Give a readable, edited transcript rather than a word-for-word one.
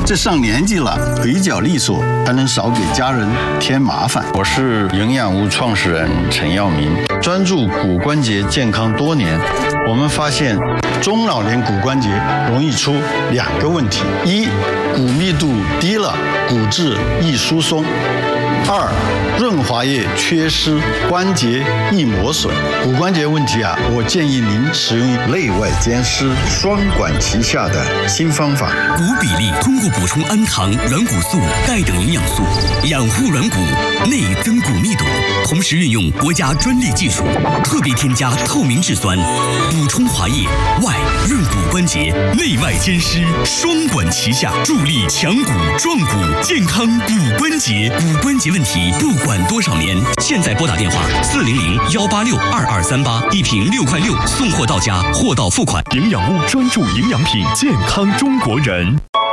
这上年纪了，腿脚利索，才能少给家人添麻烦。 我是营养屋创始人陈耀明，专注骨关节健康多年。我们发现， 中老年骨关节容易出2个问题：一，骨密度低了，骨质易疏松；二，润滑液缺失，关节易磨损。骨关节问题我建议您使用内外兼施、双管齐下的新方法。 骨比例通过补充氨糖、软骨素、钙等营养素，养护软骨，内增骨密度，同时运用国家专利技术，特别添加透明质酸，补充滑液，外润骨关节，内外兼施，双管齐下，助力强骨壮骨，健康骨关节。骨关节问题不管多少年，现在拨打电话400-186-2238，一瓶6块6，送货到家，货到付款。 营养屋专注营养品，健康中国人。